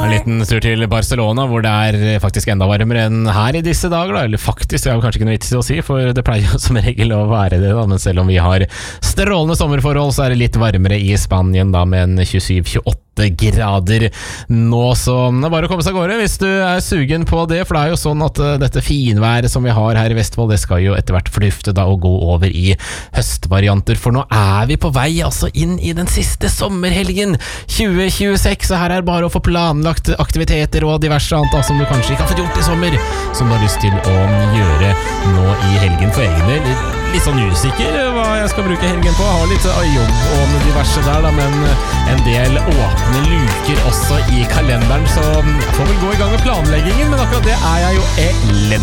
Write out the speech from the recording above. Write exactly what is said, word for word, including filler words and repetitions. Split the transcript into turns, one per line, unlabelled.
En liten tur til Barcelona, hvor det er faktisk enda varmere enn her i disse dager da. Eller faktisk, det er kanskje ikke noe vits til å si, for det pleier jo som regel å være det da. Men selv om vi har strålende sommerforhold, så er det litt varmere i Spanien da, med en tjuesju til tjueåtte grader nå, så det er bare å komme seg av gårde hvis du er sugen på det, for det er jo sånn at uh, dette finværet som vi har her i Vestfold, det skal jo etter hvert fordufte da og gå over i høstvarianter, for nå er vi på vei altså inn i den siste sommerhelgen tjue tjueseks, så her er det bare å få planlagt aktiviteter og diverse annet da, som du kanskje ikke har fått gjort i sommer, som du har lyst til å gjøre nå i helgen for egen del. Litt sånn usikker hva jeg skal bruke helgen på, har litt av jobb og diverse der da, men en del åpne luker også i kalenderen, så jeg får vel gå i gang med planleggingen, men akkurat det er jeg jo elendig